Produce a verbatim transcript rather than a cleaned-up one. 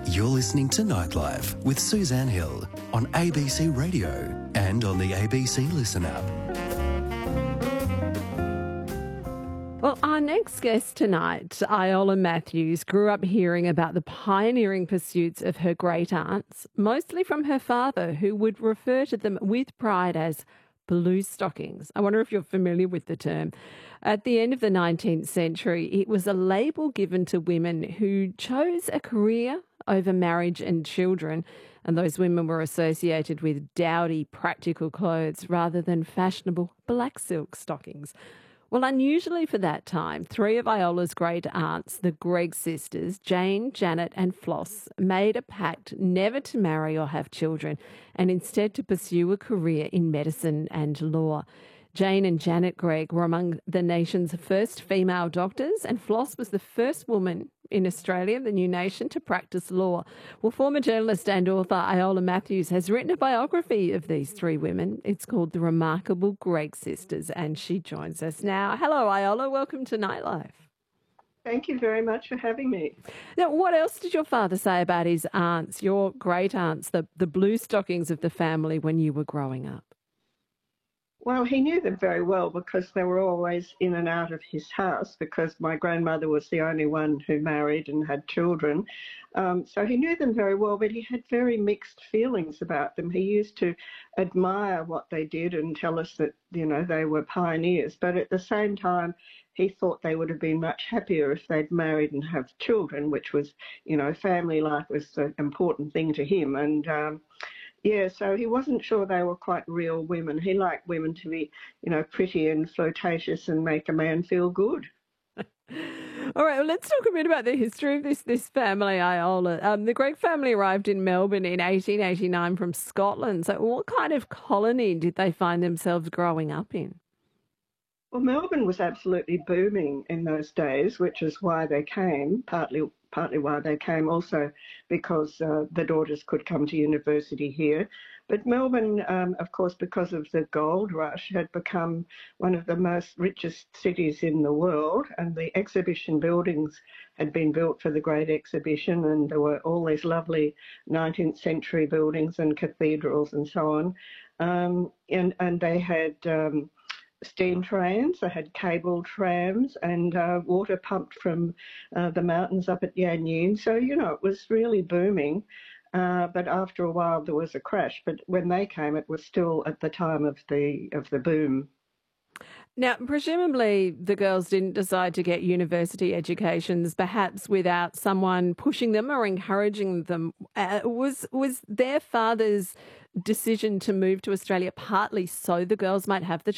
You're listening to Nightlife with Suzanne Hill on A B C Radio and on the A B C Listen app. Well, our next guest tonight, Iola Matthews, grew up hearing about the pioneering pursuits of her great aunts, mostly from her father, who would refer to them with pride as blue stockings. I wonder if you're familiar with the term. At the end of the nineteenth century, it was a label given to women who chose a career over marriage and children, and those women were associated with dowdy, practical clothes rather than fashionable black silk stockings. Well, unusually for that time, three of Iola's great aunts, the Gregg sisters, Jane, Janet and Floss, made a pact never to marry or have children and instead to pursue a career in medicine and law. Jane and Janet Gregg were among the nation's first female doctors, and Floss was the first woman in Australia, the new nation, to practice law. Well, former journalist and author Iola Matthews has written a biography of these three women. It's called The Remarkable Gregg Sisters, and she joins us now. Hello, Iola. Welcome to Nightlife. Thank you very much for having me. Now, what else did your father say about his aunts, your great aunts, the, the blue stockings of the family when you were growing up? Well, he knew them very well because they were always in and out of his house because my grandmother was the only one who married and had children. Um, so he knew them very well, but he had very mixed feelings about them. He used to admire what they did and tell us that, you know, they were pioneers. But at the same time, he thought they would have been much happier if they'd married and have children, which was, you know, family life was an important thing to him. And, um, Yeah, so he wasn't sure they were quite real women. He liked women to be, you know, pretty and flirtatious and make a man feel good. All right, well, let's talk a bit about the history of this this family, Iola. Um, the Gregg family arrived in Melbourne in eighteen eighty-nine from Scotland. So what kind of colony did they find themselves growing up in? Well, Melbourne was absolutely booming in those days, which is why they came, partly partly why they came, also because uh, the daughters could come to university here. But Melbourne, um, of course, because of the gold rush, had become one of the most richest cities in the world, and the exhibition buildings had been built for the Great Exhibition, and there were all these lovely nineteenth century buildings and cathedrals and so on. Um, and, and they had Um, steam trains, they had cable trams and uh, water pumped from uh, the mountains up at Yanyeen. So, you know, it was really booming. Uh, but after a while there was a crash. But when they came, it was still at the time of the of the boom. Now, presumably the girls didn't decide to get university educations perhaps without someone pushing them or encouraging them. Uh, was was their father's decision to move to Australia partly so the girls might have the